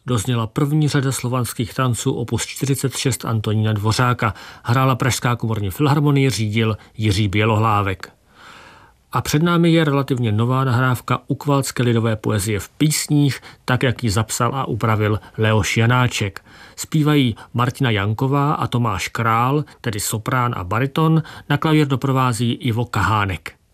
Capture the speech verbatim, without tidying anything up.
dozněla první řada slovanských tanců opus čtyřicet šest Antonína Dvořáka. Hrála Pražská komorní filharmonie, řídil Jiří Bělohlávek. A před námi je relativně nová nahrávka ukvalské lidové poezie v písních, tak jak ji zapsal a upravil Leoš Janáček. Zpívají Martina Janková a Tomáš Král, tedy soprán a bariton, na klavír doprovází Ivo Kahánek.